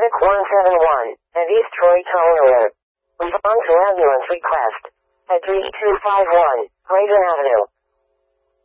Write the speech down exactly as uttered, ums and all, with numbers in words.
Medic one seven one, at East Troy Towing Alert. Respond to ambulance request. At three two five one, Clayton Avenue.